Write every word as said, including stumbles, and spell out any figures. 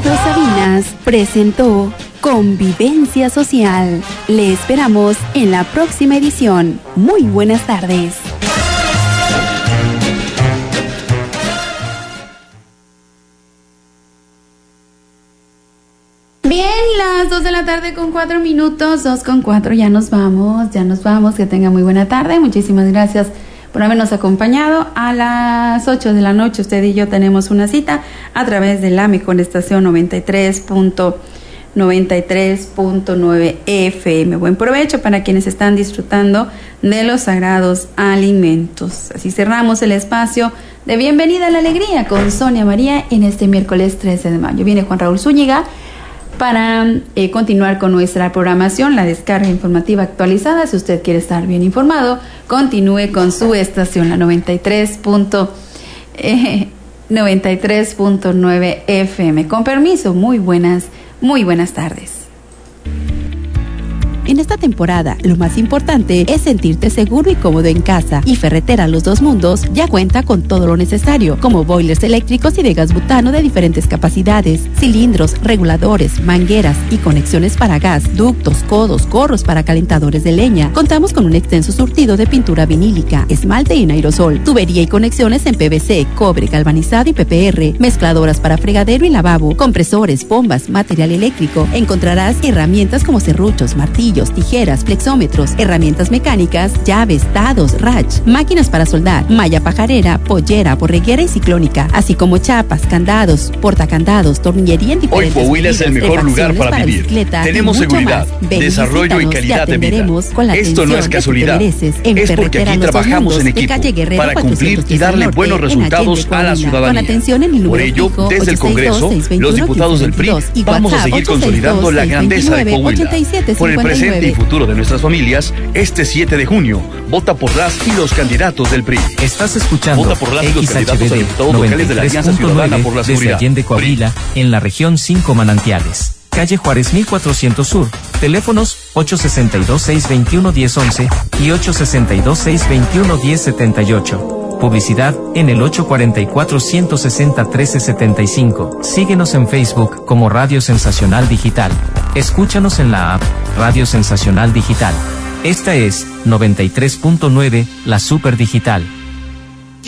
Radio Sabinas presentó Convivencia Social. Le esperamos en la próxima edición. Muy buenas tardes. Bien, las dos de la tarde con cuatro minutos, dos con cuatro, ya nos vamos, ya nos vamos, que tenga muy buena tarde, muchísimas gracias por habernos acompañado. A las ocho de la noche usted y yo tenemos una cita a través de la mejor estación noventa y tres punto nueve F M. Buen provecho para quienes están disfrutando de los sagrados alimentos. Así cerramos el espacio de Bienvenida a la Alegría con Sonia María en este miércoles trece de mayo. Viene Juan Raúl Zúñiga para eh, continuar con nuestra programación, la descarga informativa actualizada. Si usted quiere estar bien informado, continúe con su estación, la noventa y tres punto nueve F M. Con permiso, muy buenas, muy buenas tardes. En esta temporada, lo más importante es sentirte seguro y cómodo en casa. Y Ferretera Los Dos Mundos ya cuenta con todo lo necesario, como boilers eléctricos y de gas butano de diferentes capacidades, cilindros, reguladores, mangueras y conexiones para gas, ductos, codos, gorros para calentadores de leña. Contamos con un extenso surtido de pintura vinílica, esmalte y en aerosol, tubería y conexiones en P V C, cobre, galvanizado y P P R, mezcladoras para fregadero y lavabo, compresores, bombas, material eléctrico. Encontrarás herramientas como serruchos, martillos, tijeras, flexómetros, herramientas mecánicas, llaves, dados, rach, máquinas para soldar, malla pajarera, pollera, borreguera y ciclónica, así como chapas, candados, portacandados, tornillería en diferentes Hoy Coahuila es el mejor lugar para, para vivir. Tenemos seguridad, desarrollo y calidad de vida. Esto no es casualidad, es porque aquí trabajamos en equipo para cumplir y darle buenos resultados a la ciudadanía. Por ello, desde el Congreso, los diputados del P R I vamos a seguir consolidando la grandeza de Coahuila. Por el presente y futuro de nuestras familias, este siete de junio, vota por las y los candidatos del P R I. Estás escuchando Vota por las y los candidatos a diputados locales de la Alianza Ciudadana por la Seguridad. Desde Allende, Coahuila, en la región cinco Manantiales. Calle Juárez mil cuatrocientos Sur. Teléfonos ocho seis dos, seis dos uno, uno cero once y ocho seis dos, seis dos uno, uno cero siete ocho. Publicidad en el ocho cuatro cuatro, uno seis cero, uno tres siete cinco. Síguenos en Facebook como Radio Sensacional Digital. Escúchanos en la app Radio Sensacional Digital. Esta es noventa y tres punto nueve, la Super Digital.